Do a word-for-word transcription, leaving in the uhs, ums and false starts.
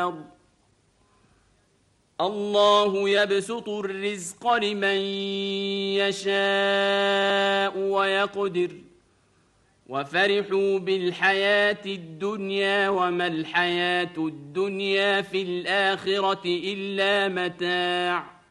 النار الله يبسط الرزق لمن يشاء ويقدر وفرحوا بالحياة الدنيا وما الحياة الدنيا في الآخرة إلا متاع